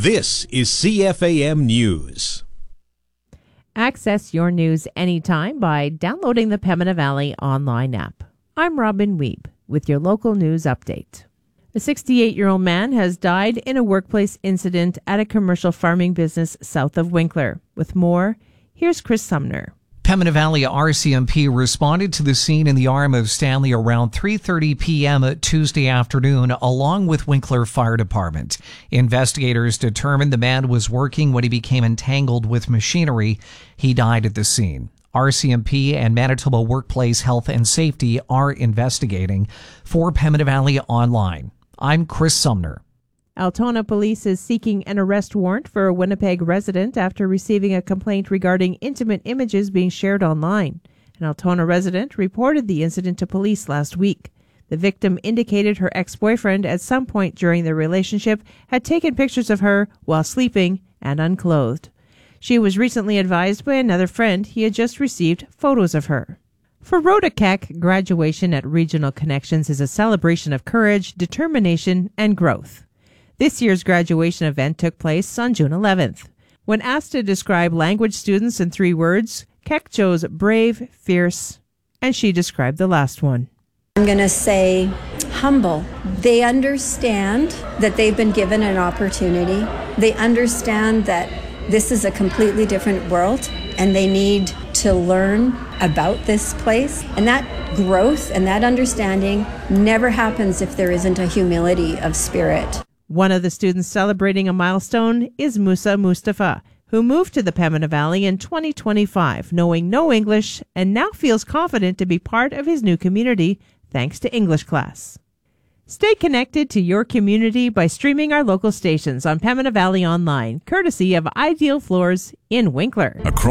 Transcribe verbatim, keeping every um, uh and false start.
This is C F A M News. Access your news anytime by downloading the Pembina Valley online app. I'm Robin Weeb with your local news update. A sixty-eight-year-old man has died in a workplace incident at a commercial farming business south of Winkler. With more, here's Chris Sumner. Pembina Valley R C M P responded to the scene in the Arm of Stanley around three thirty p.m. Tuesday afternoon, along with Winkler Fire Department. Investigators determined the man was working when he became entangled with machinery. He died at the scene. R C M P and Manitoba Workplace Health and Safety are investigating. For Pembina Valley Online, I'm Chris Sumner. Altona Police is seeking an arrest warrant for a Winnipeg resident after receiving a complaint regarding intimate images being shared online. An Altona resident reported the incident to police last week. The victim indicated her ex-boyfriend at some point during their relationship had taken pictures of her while sleeping and unclothed. She was recently advised by another friend he had just received photos of her. For Rhoda Keck, graduation at Regional Connections is a celebration of courage, determination, and growth. This year's graduation event took place on June eleventh. When asked to describe language students in three words, Keck chose brave, fierce, and she described the last one. I'm going to say humble. They understand that they've been given an opportunity. They understand that this is a completely different world and they need to learn about this place. And that growth and that understanding never happens if there isn't a humility of spirit. One of the students celebrating a milestone is Musa Mustafa, who moved to the Pembina Valley in twenty twenty-five, knowing no English, and now feels confident to be part of his new community thanks to English class. Stay connected to your community by streaming our local stations on Pembina Valley Online, courtesy of Ideal Floors in Winkler.